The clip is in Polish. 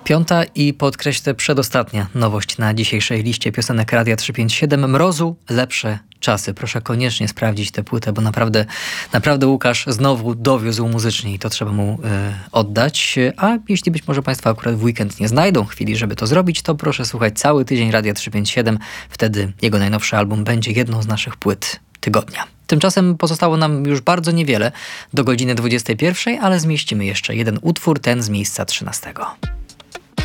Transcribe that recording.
Piąta i podkreślę przedostatnia nowość na dzisiejszej liście piosenek Radia 357. Mrozu lepsze czasy. Proszę koniecznie sprawdzić tę płytę, bo naprawdę Łukasz znowu dowiózł muzycznie i to trzeba mu oddać. A jeśli być może Państwo akurat w weekend nie znajdą chwili, żeby to zrobić, to proszę słuchać cały tydzień Radia 357. Wtedy jego najnowszy album będzie jedną z naszych płyt tygodnia. Tymczasem pozostało nam już bardzo niewiele do godziny 21, ale zmieścimy jeszcze jeden utwór, ten z miejsca 13.